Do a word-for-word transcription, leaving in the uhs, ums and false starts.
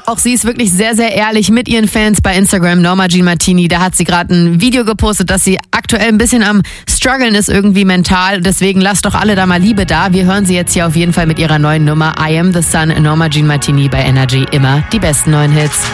Auch sie ist wirklich sehr, sehr ehrlich mit ihren Fans bei Instagram, Norma Jean Martini. Da hat sie gerade ein Video gepostet, dass sie aktuell ein bisschen am struggeln ist irgendwie mental. Deswegen lasst doch alle da mal Liebe da. Wir hören sie jetzt hier auf jeden Fall mit ihrer neuen Nummer I Am The Sun, Norma Jean Martini bei Energy. Immer die besten neuen Hits.